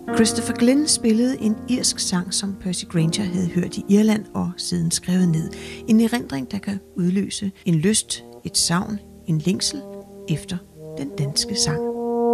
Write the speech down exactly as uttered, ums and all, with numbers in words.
Christopher Glenn spillede en irsk sang, som Percy Grainger havde hørt i Irland og siden skrevet ned. En erindring, der kan udløse en lyst, et savn, en længsel efter den danske sang.